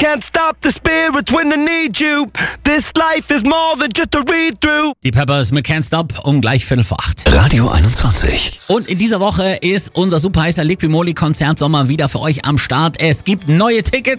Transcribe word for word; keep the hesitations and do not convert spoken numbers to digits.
can't stop the spirits when they need you. This life is more than just a read-through. Die Peppers mit Can't Stop um gleich Viertel vor acht. Radio einundzwanzig. Und in dieser Woche ist unser super heißer Liqui Moly Konzert Sommer wieder für euch am Start. Es gibt neue Tickets.